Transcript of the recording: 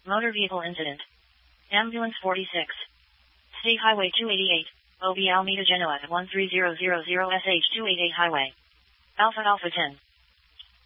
Motor vehicle incident. Ambulance 46. State Highway 288, OB Almeida Genoa at 13000 SH 288 Highway. Alpha Alpha 10.